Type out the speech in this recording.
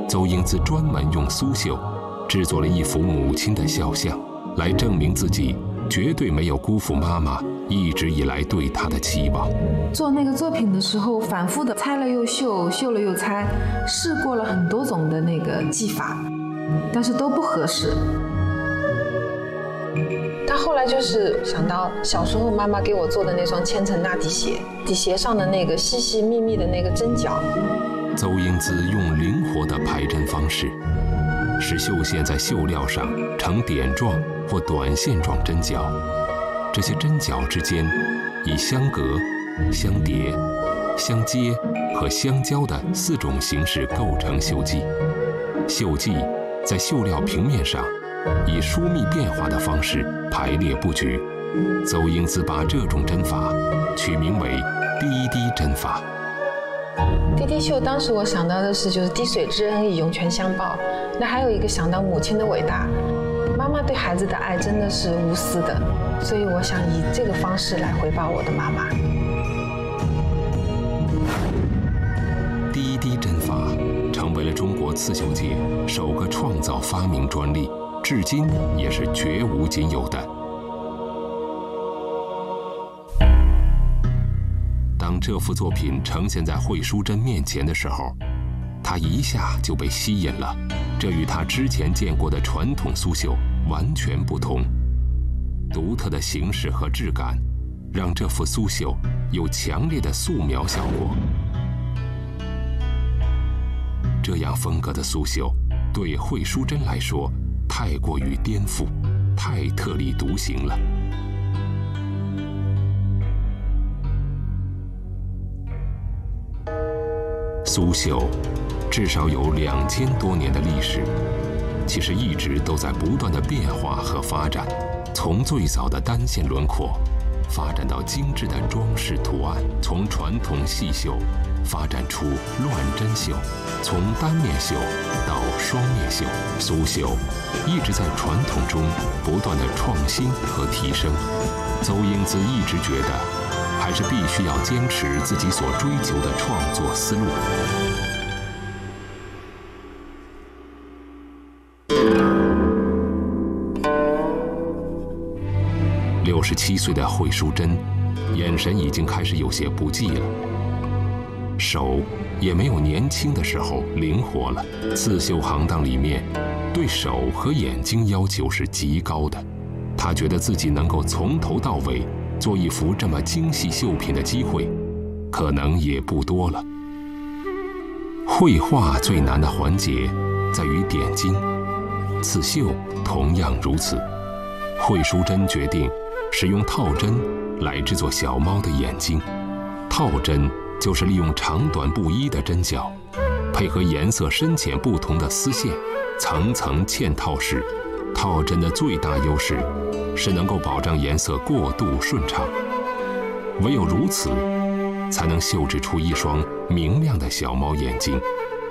邹英姿专门用苏绣制作了一幅母亲的肖像，来证明自己绝对没有辜负妈妈一直以来对她的期望。 做那个作品的时候，反复的拆了又绣，绣了又拆，试过了很多种的那个技法，但是都不合适。他后来就是想到小时候妈妈给我做的那双千层纳底鞋，底鞋上的那个细细密密的那个针脚。 邹英姿用灵活的排针方式，使绣线在绣料上呈点状或短线状针脚，这些针脚之间以相隔、相叠、相接和相交的4种形式构成绣迹。绣迹在绣料平面上以疏密变化的方式排列布局。邹英姿把这种针法取名为滴滴针法。 滴滴绣当时我想到的是就是滴水之恩以涌泉相报，那还有一个想到母亲的伟大，妈妈对孩子的爱真的是无私的，所以我想以这个方式来回报我的妈妈。 滴滴针法成为了中国刺绣界首个创造发明专利，至今也是绝无仅有的。当这幅作品呈现在惠淑珍面前的时候，她一下就被吸引了。这与她之前见过的传统苏绣完全不同，独特的形式和质感让这幅苏绣有强烈的素描效果。这样风格的苏绣对惠淑珍来说太过于颠覆，太特立独行了。苏绣至少有2000多年的历史，其实一直都在不断的变化和发展。从最早的单线轮廓，发展到精致的装饰图案；从传统细绣发展出乱针绣，从单面绣到双面绣，苏绣一直在传统中不断的创新和提升。邹英姿一直觉得，还是必须要坚持自己所追求的创作思路。67岁的惠淑珍，眼神已经开始有些不济了，手也没有年轻的时候灵活了。刺绣行当里面，对手和眼睛要求是极高的。她觉得自己能够从头到尾做一幅这么精细绣品的机会，可能也不多了。绘画最难的环节在于点睛，刺绣同样如此。惠淑珍决定使用套针来制作小猫的眼睛。套针就是利用长短不一的针脚，配合颜色深浅不同的丝线，层层嵌套式。套针的最大优势是能够保障颜色过渡顺畅，唯有如此，才能绣制出一双明亮的小猫眼睛。